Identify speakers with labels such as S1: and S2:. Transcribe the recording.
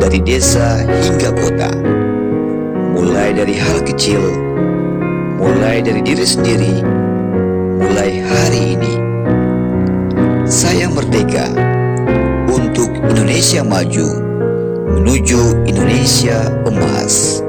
S1: dari desa hingga kota. Mulai dari hal kecil, mulai dari diri sendiri, mulai hari ini. Saya merdeka untuk Indonesia maju, menuju Indonesia emas.